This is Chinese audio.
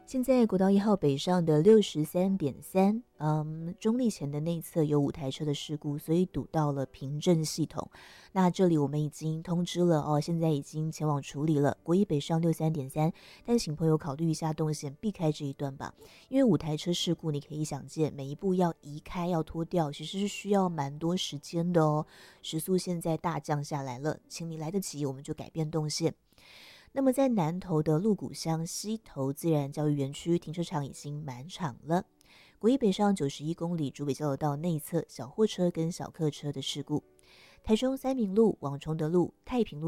现在国道1号北上的63.3，中立前的内侧有5台车的事故，所以堵到了平镇系统。那这里我们已经通知了哦，现在已经前往处理了。国一北上63.3，但请朋友考虑一下动线，避开这一段吧。因为5台车事故，你可以想见，每一步要移开、要脱掉，其实是需要蛮多时间的哦。时速现在大降下来了，请你来得及，我们就改变动线。那么在南投的鹿谷乡西头自然教育园区停车场已经满场了。国一北上91公里竹北交流道内侧小货车跟小客车的事故。台中三民路、往崇德路、太平路